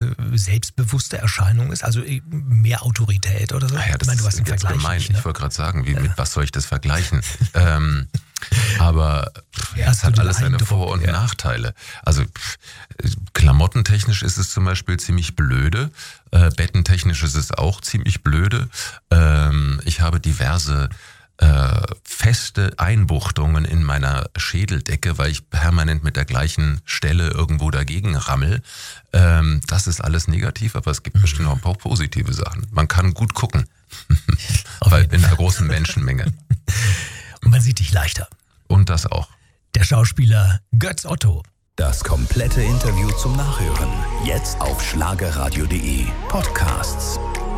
selbstbewusste Erscheinung ist? Also mehr Autorität oder so? Ja, das du hast einen ist Vergleich. Gemein. Nicht, ne? Ich wollte gerade sagen, mit was soll ich das vergleichen? Aber es hat alles seine Vor- und Nachteile. Also klamottentechnisch ist es zum Beispiel ziemlich blöde. Bettentechnisch ist es auch ziemlich blöde. Ich habe diverse feste Einbuchtungen in meiner Schädeldecke, weil ich permanent mit der gleichen Stelle irgendwo dagegen rammel. Das ist alles negativ, aber es gibt bestimmt auch ein paar positive Sachen. Man kann gut gucken, weil in einer großen Menschenmenge. Und man sieht dich leichter. Und das auch. Der Schauspieler Götz Otto. Das komplette Interview zum Nachhören. Jetzt auf schlagerradio.de Podcasts.